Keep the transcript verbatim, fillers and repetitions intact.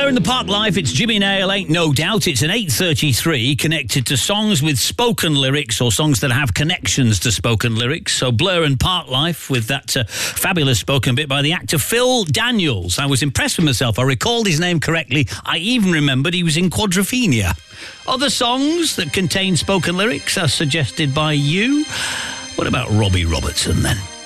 Blur in the Park Life, it's Jimmy Nail, Ain't No Doubt. It's an eight thirty-three connected to songs with spoken lyrics or songs that have connections to spoken lyrics. So Blur and Park Life with that uh, fabulous spoken bit by the actor Phil Daniels. I was impressed with myself. I recalled his name correctly. I even remembered he was in Quadrophenia. Other songs that contain spoken lyrics are suggested by you. What about Robbie Robertson then?